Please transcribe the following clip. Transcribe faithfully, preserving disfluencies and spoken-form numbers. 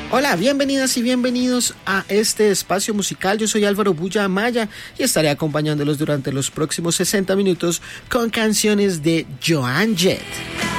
Hola, bienvenidas y bienvenidos a este espacio musical. Yo soy Álvaro Bulla Amaya y estaré acompañándolos durante los próximos sesenta minutos con canciones de Joan Jett.